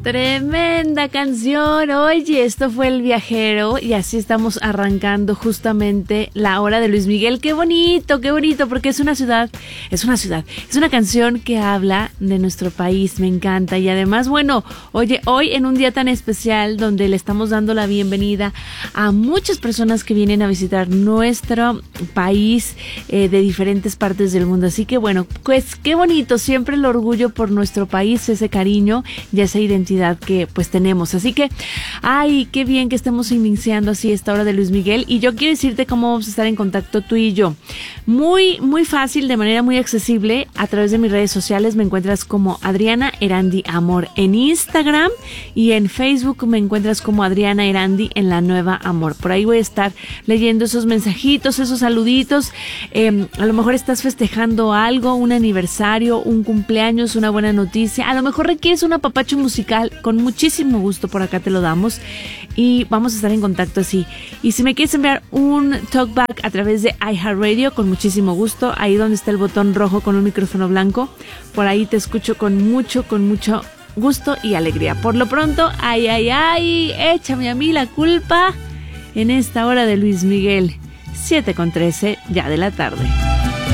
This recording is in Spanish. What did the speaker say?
Tremenda canción. Oye, esto fue El Viajero y así estamos arrancando justamente la hora de Luis Miguel. Qué bonito, porque es una canción que habla de nuestro país, me encanta. Y además, bueno, oye, hoy en un día tan especial donde le estamos dando la bienvenida a muchas personas que vienen a visitar nuestro país de diferentes partes del mundo. Así que bueno, pues qué bonito, siempre el orgullo por nuestro país, ese cariño y esa identidad que pues tenemos. Así que, ay, qué bien que estemos iniciando así esta hora de Luis Miguel. Y yo quiero decirte cómo vamos a estar en contacto tú y yo. Muy fácil, de manera muy accesible. A través de mis redes sociales me encuentras como Adriana Erandi Amor en Instagram, y en Facebook me encuentras como Adriana Erandi en La Nueva Amor. Por ahí voy a estar leyendo esos mensajitos, esos saluditos. A lo mejor estás festejando algo, un aniversario, un cumpleaños, una buena noticia. A lo mejor requieres un apapacho musical. Con muchísimo gusto por acá te lo damos y vamos a estar en contacto así. Y si me quieres enviar un talkback a través de iHeartRadio, con muchísimo gusto, ahí donde está el botón rojo con un micrófono blanco, por ahí te escucho con mucho gusto y alegría. Por lo pronto, ay, échame a mí la culpa en esta hora de Luis Miguel. 7:13 ya de la tarde.